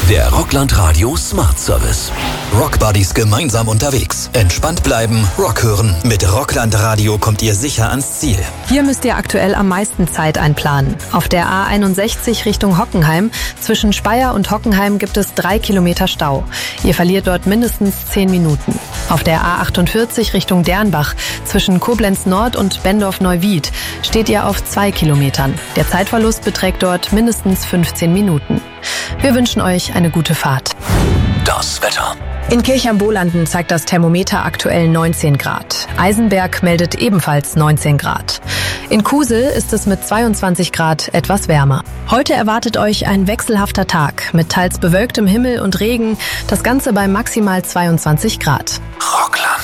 Der Rockland Radio Smart Service. Rock Buddies gemeinsam unterwegs. Entspannt bleiben, Rock hören. Mit Rockland Radio kommt ihr sicher ans Ziel. Hier müsst ihr aktuell am meisten Zeit einplanen. Auf der A61 Richtung Hockenheim, zwischen Speyer und Hockenheim gibt es 3 Kilometer Stau. Ihr verliert dort mindestens 10 Minuten. Auf der A48 Richtung Dernbach, zwischen Koblenz Nord und Bendorf-Neuwied, steht ihr auf 2 Kilometern. Der Zeitverlust beträgt dort mindestens 15 Minuten. Wir wünschen euch eine gute Fahrt. Das Wetter. In Kirchheim-Bolanden zeigt das Thermometer aktuell 19 Grad. Eisenberg meldet ebenfalls 19 Grad. In Kusel ist es mit 22 Grad etwas wärmer. Heute erwartet euch ein wechselhafter Tag mit teils bewölktem Himmel und Regen, das Ganze bei maximal 22 Grad. Rockland.